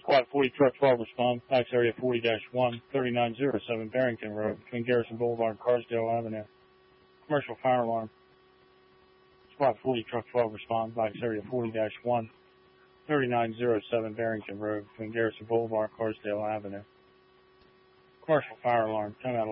Squad 40, Truck 12, respond. Fax area 40-1, 3907 Barrington Road, between Garrison Boulevard and Carsdale Avenue. Commercial fire alarm. Squad 40, Truck 12, respond. Fax area 40-1, 3907 Barrington Road, between Garrison Boulevard and Carsdale Avenue. Commercial fire alarm. 10 out of